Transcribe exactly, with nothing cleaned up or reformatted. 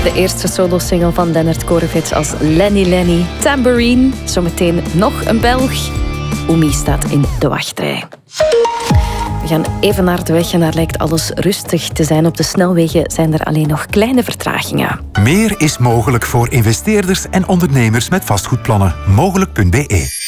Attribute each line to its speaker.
Speaker 1: de eerste solo-single van Leonard Korovits als Lenny Lenny. Tambourine, zometeen nog een Belg. Oemi staat in de wachtrij. We gaan even naar de weg en daar lijkt alles rustig te zijn. Op de snelwegen zijn er alleen nog kleine vertragingen.
Speaker 2: Meer is mogelijk voor investeerders en ondernemers met vastgoedplannen. Mogelijk punt be